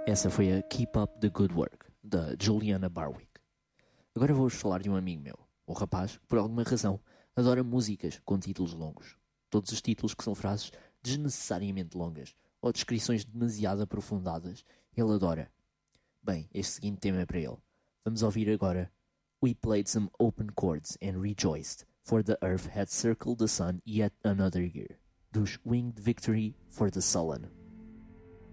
Essa foi a Keep Up the Good Work, da Juliana Barwick. Agora vou-vos falar de um amigo meu, um rapaz que, por alguma razão, adora músicas com títulos longos. Todos os títulos que são frases desnecessariamente longas ou descrições demasiado aprofundadas, ele adora. Bem, este seguinte tema é para ele. Vamos ouvir agora We played some open chords and rejoiced, for the earth had circled the sun yet another year, dos Winged Victory for the Sullen.